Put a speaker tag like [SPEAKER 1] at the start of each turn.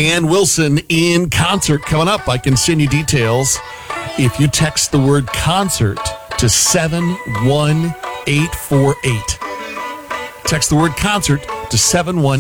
[SPEAKER 1] Ann Wilson in concert coming up. I can send you details if you text the word concert to 71848. Text the word concert to 71848.